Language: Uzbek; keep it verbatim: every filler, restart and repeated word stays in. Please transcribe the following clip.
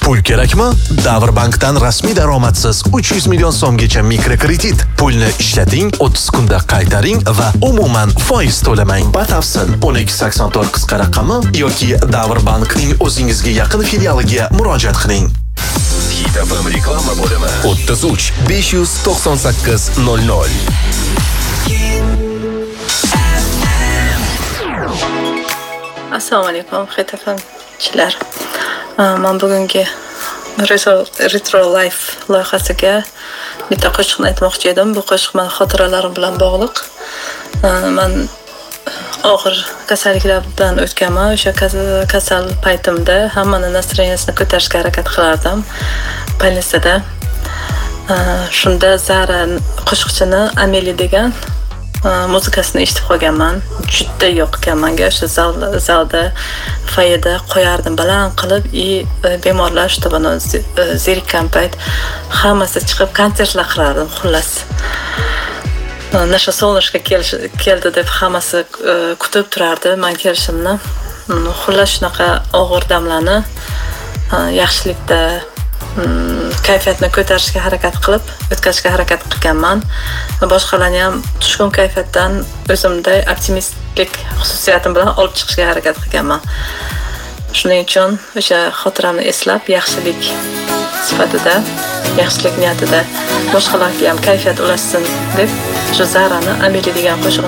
Pul kerakmi? Davrbankdan rasmiy daromadsiz uch yuz million so'mgacha mikrokredit. Pulni ishlating, o'ttiz kunda qaytaring va umuman foiz to'lamang. Batafsil o'n ikki sakson to'rt qisqa raqami yoki Davrbankning o'zingizga yaqin filialiga murojaat qiling. Hit F M reklama bo'limi o'ttiz uch besh yuz to'qson sakkiz nol nol. Assalomu alaykum, Hit F M'chilar. Men bugungi Retro Life loyihasiga bitta qo'shiqni aytmoqchi edim. Bu qo'shiq mening xotiralarim bilan bog'liq. Men og'ir kasalliklardan o'tganman. O'sha kasal paytimda hammani nastroyeniyasini ko'tarishga harakat qilardim. Politsiyada. Shunda Zara qo'shiqchini Ameli degan muzikasini eshitib qolganman. Juda yoqqan menga. O'sha zalda, foyeda qo'yardim baland qilib, и bemorlar shtabini zerikkan payt hammasi chiqib konsertlar qilardim, xullas. Nasha Solnoshga keldi deb hammasi kutib turardi men kelishimni. Xullas shunaqa og'ir damlarni yaxshilikda kayfiyatni ko'tarishga harakat qilib, o'tkazishga harakat qilganman. Boshqalarni ham tushkun kayfiyatdan o'zimda optimistlik xususiyatim bilan olib chiqishga harakat qilganman. Shuning uchun o'sha xotiramni eslab, yaxshilik sifatida, yaxshilik niyatida boshqalarga ham kayfiyat ulashsin deb shu Zarani Ameli degan qo'shig'ini